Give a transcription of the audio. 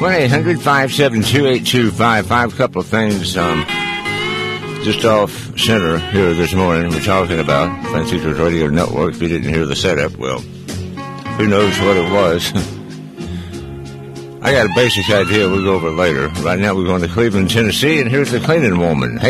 1-800-572-8255. A couple of things just off center here this morning we're talking about. Fancy Church Radio Network. If you didn't hear the setup, well, who knows what it was. I got a basic idea. We'll go over it later. Right now we're going to Cleveland, Tennessee, and here's the cleaning woman. Hey,